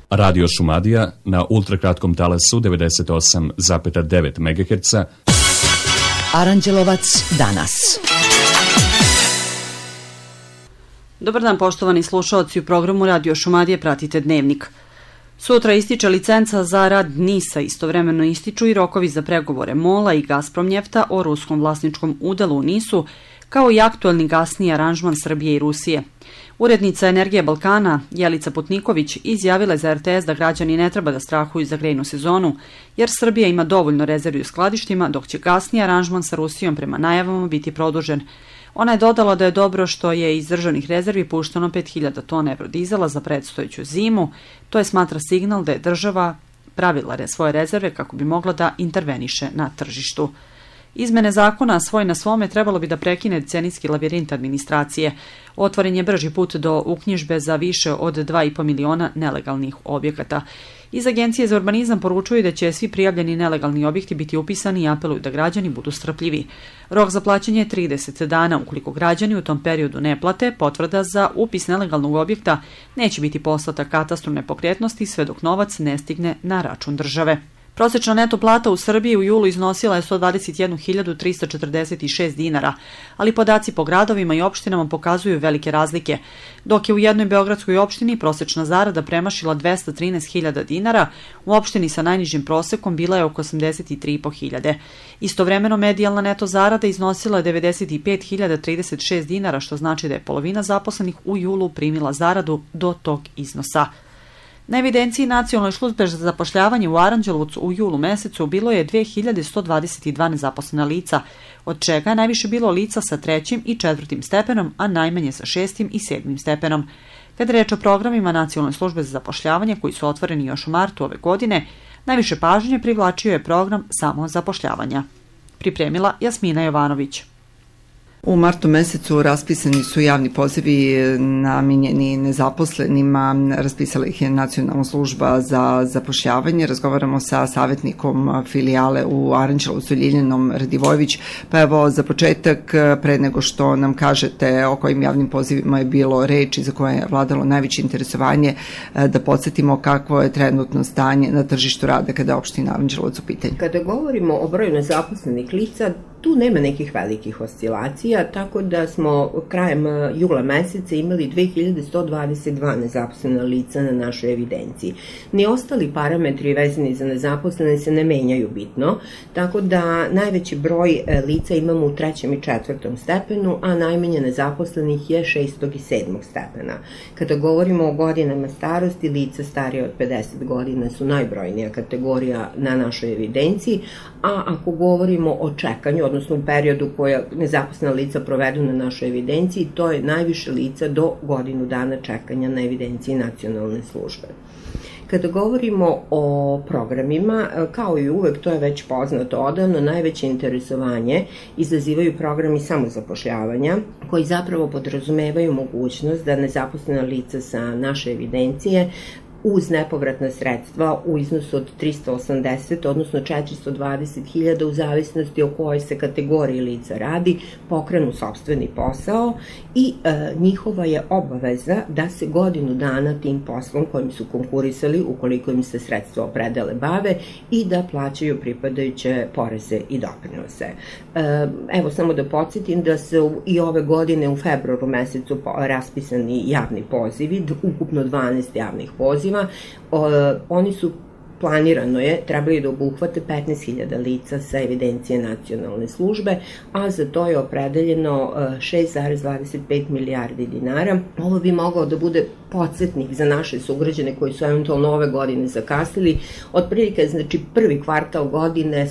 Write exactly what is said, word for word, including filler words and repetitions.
Radio Šumadija na ultrakratkom talasu devedeset osam zarez devet megaherca. Aranđelovac danas. Dobar dan, poštovani slušaoci, u programu Radio Šumadije pratite Dnevnik. Sutra ističe licenca za rad NIS-a, istovremeno ističu i rokovi za pregovore MOL-a i Gazpromnjefta o ruskom vlasničkom udelu u NIS-u, kao i aktuelni gasni aranžman Srbije i Rusije. Urednica Energije Balkana, Jelica Putniković, izjavila je za er te es da građani ne treba da strahuju za grejnu sezonu, jer Srbija ima dovoljno rezervi u skladištima, dok će gasni aranžman sa Rusijom prema najavama biti produžen. Ona je dodala da je dobro što je iz državnih rezervi pušteno pet hiljada tona evrodizela za predstojeću zimu. To je smatra signal da je država pravila svoje rezerve kako bi mogla da interveniše na tržištu. Izmene zakona svoj na svome trebalo bi da prekine decenijski labirint administracije. Otvoren je brži put do uknjižbe za više od dva i po miliona nelegalnih objekata. Iz Agencije za urbanizam poručuju da će svi prijavljeni nelegalni objekti biti upisani i apeluju da građani budu strpljivi. Rok za plaćanje je trideset dana. Ukoliko građani u tom periodu ne plate, potvrda za upis nelegalnog objekta neće biti poslata katastru nepokretnosti sve dok novac ne stigne na račun države. Prosečna neto plata u Srbiji u julu iznosila je sto dvadeset jednu hiljadu trista četrdeset šest dinara, ali podaci po gradovima i opštinama pokazuju velike razlike. Dok je u jednoj beogradskoj opštini prosečna zarada premašila dvesta trinaest hiljada dinara, u opštini sa najnižim prosekom bila je oko osamdeset tri i po hiljade. Istovremeno medijalna neto zarada iznosila je devedeset pet hiljada trideset šest dinara, što znači da je polovina zaposlenih u julu primila zaradu do tog iznosa. Na evidenciji Nacionalne službe za zapošljavanje u Aranđelovcu u julu mesecu bilo je dve hiljade sto dvadeset dva nezaposlena lica, od čega je najviše bilo lica sa trećim i četvrtim stepenom, a najmanje sa šestim i sedmim stepenom. Kada je reč o programima Nacionalne službe za zapošljavanje koji su otvoreni još u martu ove godine, najviše pažnje privlačio je program samozapošljavanja. Pripremila Jasmina Jovanović. U martu mesecu raspisani su javni pozivi namenjeni nezaposlenima, raspisala ih je Nacionalna služba za zapošljavanje. Razgovaramo sa savjetnikom filijale u Aranđelovcu, Ljiljanom Radivojević. Pa evo, za početak, pre nego što nam kažete o kojim javnim pozivima je bilo reč i za koje je vladalo najveće interesovanje, da podsjetimo kakvo je trenutno stanje na tržištu rada kada je opština Aranđelovac u pitanju. Kada govorimo o broju nezaposlenih lica, tu nema nekih velikih oscilacija, tako da smo krajem jula meseca imali dve hiljade sto dvadeset dva nezaposlena lica na našoj evidenciji. Ni ostali parametri vezani za nezaposlene se ne menjaju bitno, tako da najveći broj lica imamo u trećem i četvrtom stepenu, a najmanje nezaposlenih je šestog i sedmog stepena. Kada govorimo o godinama starosti, lica starije od pedeset godina su najbrojnija kategorija na našoj evidenciji, a ako govorimo o čekanju, odnosno u periodu koja nezaposlena lica provedu na našoj evidenciji, to je najviše lica do godinu dana čekanja na evidenciji Nacionalne službe. Kada govorimo o programima, kao i uvek, to je već poznato odavno, najveće interesovanje izazivaju programi samozapošljavanja, koji zapravo podrazumevaju mogućnost da nezaposlena lica sa naše evidencije uz nepovratna sredstva u iznosu od trista osamdeset, odnosno četiristo dvadeset hiljada, u zavisnosti o kojoj se kategoriji lica radi, pokrenu sopstveni posao i e, njihova je obaveza da se godinu dana tim poslom kojim su konkurisali, ukoliko im se sredstva opredele, bave i da plaćaju pripadajuće poreze i doprinose. E, evo samo da podsjetim da su i ove godine u februaru mesecu raspisani javni pozivi, ukupno dvanaest javnih poziva. O, oni su, planirano je, trebali da obuhvate petnaest hiljada lica sa evidencije Nacionalne službe, a za to je opredeljeno šest zarez dvadeset pet milijardi dinara. Ovo bi mogao da bude podsjetnik za naše sugrađane koji su eventualno ove godine zakasnili. Otprilike, znači prvi kvartal godine